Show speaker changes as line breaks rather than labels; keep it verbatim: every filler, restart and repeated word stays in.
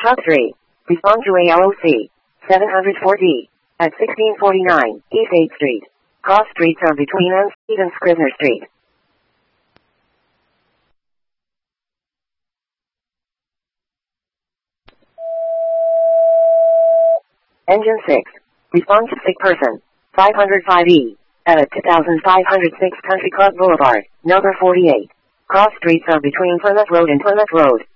Truck three. Respond to A L O C. seven oh four D. At sixteen forty-nine East eighth Street. Cross streets are between N Street and Scrivener Street. Engine six. Respond to sick person. five oh five E. At two thousand five hundred six Country Club Boulevard, number forty-eight. Cross streets are between Plymouth Road and Plymouth Road.